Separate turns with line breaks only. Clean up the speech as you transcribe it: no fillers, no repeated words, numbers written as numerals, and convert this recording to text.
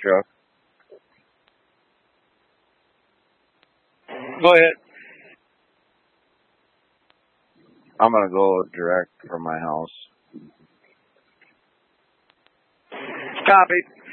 truck. Go ahead. I'm gonna go direct from my house. Copy.